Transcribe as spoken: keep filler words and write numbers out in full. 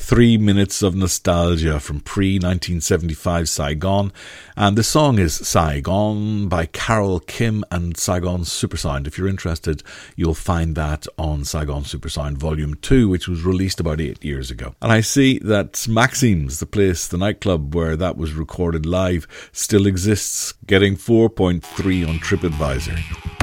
Three minutes of nostalgia from pre-nineteen seventy-five Saigon. And the song is Saigon by Carole Kim and Saigon Supersound. If you're interested, you'll find that on Saigon Supersound Volume two, which was released about eight years ago. And I see that Maxime's, the place, the nightclub where that was recorded live, still exists, getting four point three on TripAdvisor.